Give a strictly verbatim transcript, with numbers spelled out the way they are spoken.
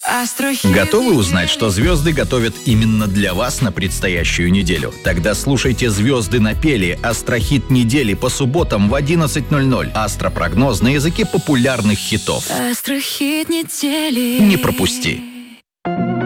Астрохит. Готовы узнать, что звезды готовят именно для вас на предстоящую неделю? Тогда слушайте «Звезды напели» Астрохит недели по субботам в одиннадцать ноль ноль. Астропрогноз на языке популярных хитов. Астрохит недели. Не пропусти!